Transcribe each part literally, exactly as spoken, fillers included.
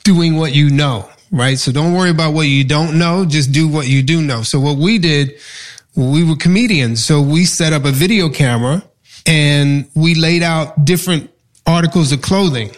doing what you know, right? So don't worry about what you don't know. Just do what you do know. So what we did, we were comedians. So we set up a video camera and we laid out different articles of clothing.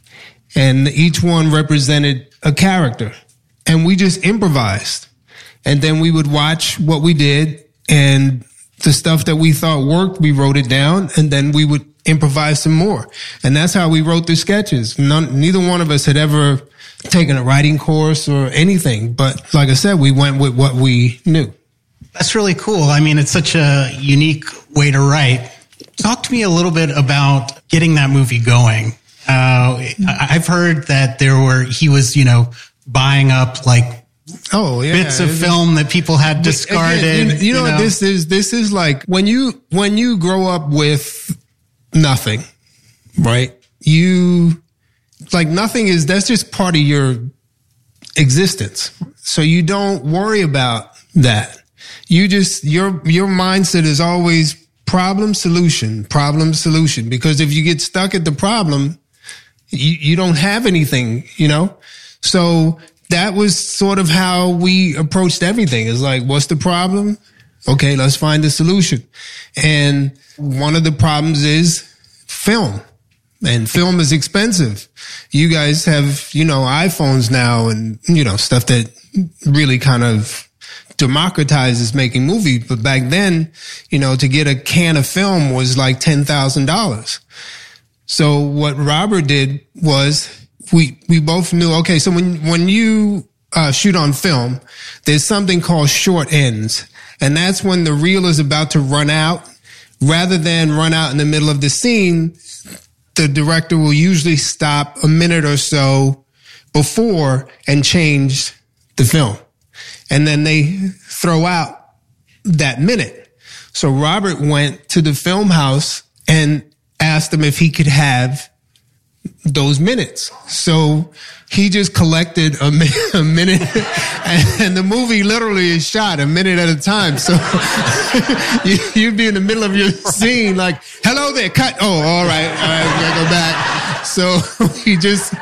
And each one represented a character. And we just improvised. And then we would watch what we did, and the stuff that we thought worked, we wrote it down, and then we would improvise some more. And that's how we wrote the sketches. None, neither one of us had ever taken a writing course or anything. But like I said, we went with what we knew. That's really cool. I mean, it's such a unique way to write. Talk to me a little bit about getting that movie going. Uh, I've heard that there were, he was, you know, buying up like oh yeah bits of film that people had discarded. Again, you, you know, you know? what this is? This is like when you when you grow up with nothing, right? You like nothing is that's just part of your existence. So you don't worry about that. You just your your mindset is always problem solution, problem solution. Because if you get stuck at the problem, you, you don't have anything, you know? So that was sort of how we approached everything. It's like, what's the problem? Okay, let's find the solution. And one of the problems is film. And film is expensive. You guys have, you know, iPhones now and, you know, stuff that really kind of democratizes making movies. But back then, you know, to get a can of film was like ten thousand dollars. So what Robert did was we, we both knew, okay, so when, when you uh, shoot on film, there's something called short ends. And that's when the reel is about to run out. Rather than run out in the middle of the scene, the director will usually stop a minute or so before and change the film. And then they throw out that minute. So Robert went to the film house and asked him if he could have those minutes. So he just collected a, mi- a minute and the movie literally is shot a minute at a time. So you, you'd be in the middle of your scene like, hello there, cut. Oh, all right. All right, we gotta go back. So we just,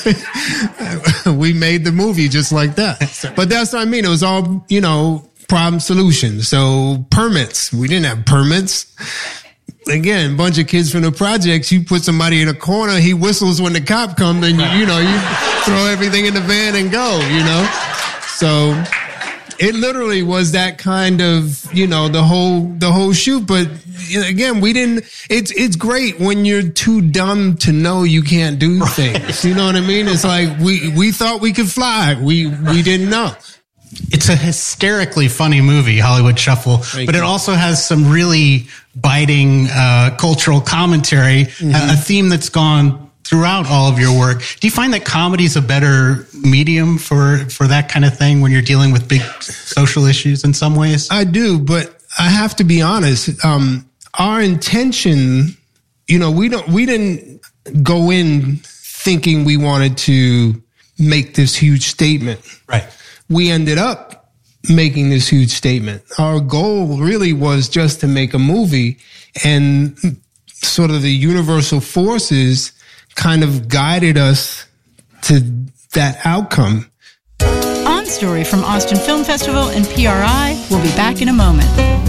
we made the movie just like that. But that's what I mean. It was all, you know, problem solution. So permits, we didn't have permits. Again, a bunch of kids from the projects, you put somebody in a corner, he whistles when the cop comes, and you, you know, you throw everything in the van and go, you know? So it literally was that kind of, you know, the whole, the whole shoot. But again, we didn't, it's, it's great when you're too dumb to know you can't do things. You know what I mean? It's like, we, we thought we could fly. We, we didn't know. It's a hysterically funny movie, Hollywood Shuffle, Thank but you. it also has some really biting uh, cultural commentary, mm-hmm. a, a theme that's gone throughout all of your work. Do you find that comedy is a better medium for, for that kind of thing when you're dealing with big social issues in some ways? I do, but I have to be honest. Um, our intention, you know, we don't, we didn't go in thinking we wanted to make this huge statement. Right. We ended up making this huge statement. Our goal really was just to make a movie, and sort of the universal forces kind of guided us to that outcome. On Story from Austin Film Festival and P R I. We'll be back in a moment.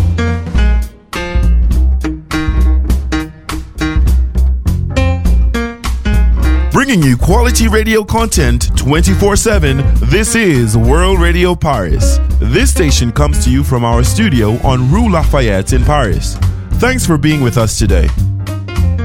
Bringing you quality radio content twenty-four seven, this is World Radio Paris. This station comes to you from our studio on Rue Lafayette in Paris. Thanks for being with us today.